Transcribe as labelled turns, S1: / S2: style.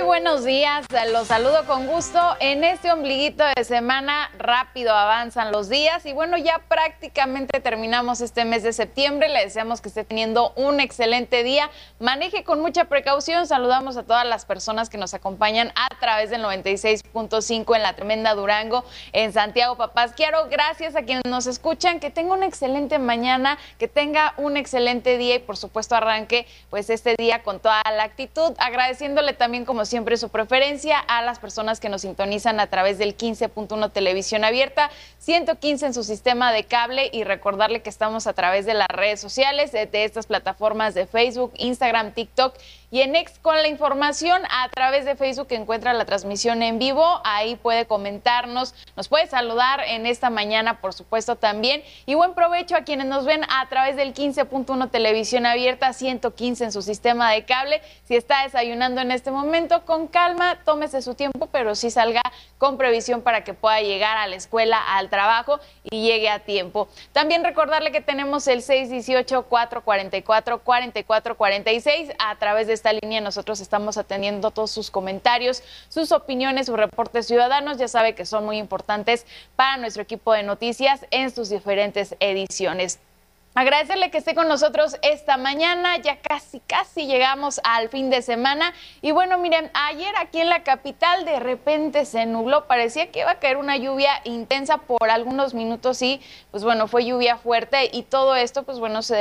S1: buenos días, los saludo con gusto. En este ombliguito de semana rápido avanzan los días y bueno, ya prácticamente terminamos este mes de septiembre. Le deseamos que esté teniendo un excelente día. Maneje con mucha precaución. Saludamos a todas las personas que nos acompañan a través del 96.5 en la tremenda Durango, en Santiago Papasquiaro. Gracias a quienes nos escuchan. Que tenga una excelente mañana, que tenga un excelente día y por supuesto arranque pues este día con toda la actitud. Agradeciéndole también como siempre su preferencia a las personas que nos sintonizan a través del 15.1 Televisión Abierta, 115 en su sistema de cable y recordarle que estamos a través de las redes sociales, de estas plataformas de Facebook, Instagram, TikTok y en X con la información. A través de Facebook encuentra la transmisión en vivo, ahí puede comentarnos, nos puede saludar en esta mañana por supuesto también y buen provecho a quienes nos ven a través del 15.1 Televisión Abierta, 115 en su sistema de cable. Si está desayunando en este momento, con calma, tómese su tiempo, pero sí salga con previsión para que pueda llegar a la escuela, al trabajo y llegue a tiempo. También recordarle que tenemos el 618-444-4446. A través de esta línea nosotros estamos atendiendo todos sus comentarios, sus opiniones, sus reportes ciudadanos. Ya sabe que son muy importantes para nuestro equipo de noticias en sus diferentes ediciones. Agradecerle que esté con nosotros esta mañana, ya casi llegamos al fin de semana y bueno, miren, ayer aquí en la capital de repente se nubló, parecía que iba a caer una lluvia intensa por algunos minutos y pues bueno, fue lluvia fuerte y todo esto pues bueno se